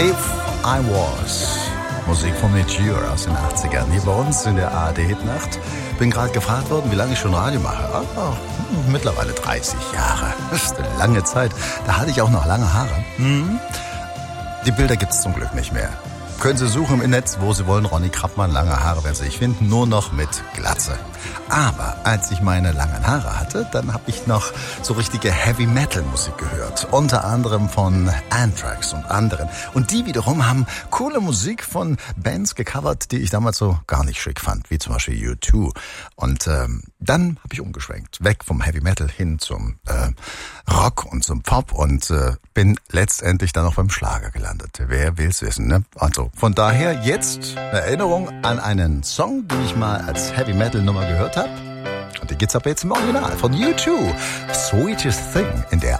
If I Was. Musik von Mature aus den 80ern. Hier bei uns in der ARD-Hitnacht. Bin gerade gefragt worden, wie lange ich schon Radio mache. Mittlerweile 30 Jahre. Das ist eine lange Zeit. Da hatte ich auch noch lange Haare. Die Bilder gibt's zum Glück nicht mehr. Können Sie suchen im Netz, wo Sie wollen. Ronny Krappmann, lange Haare werden Sie nicht finden, nur noch mit Glatze. Aber als ich meine langen Haare hatte, dann habe ich noch so richtige Heavy-Metal-Musik gehört. Unter anderem von Anthrax und anderen. Und die wiederum haben coole Musik von Bands gecovert, die ich damals so gar nicht schick fand, wie zum Beispiel U2. Und dann habe ich umgeschwenkt, weg vom Heavy-Metal hin zum Rock und zum Pop und bin letztendlich dann auch beim Schlager gelandet. Wer will's wissen, ne? Also von daher jetzt eine Erinnerung an einen Song, den ich mal als Heavy-Metal-Nummer gehört habe. Und die gibt's ab jetzt im Original von U2. Sweetest Thing in der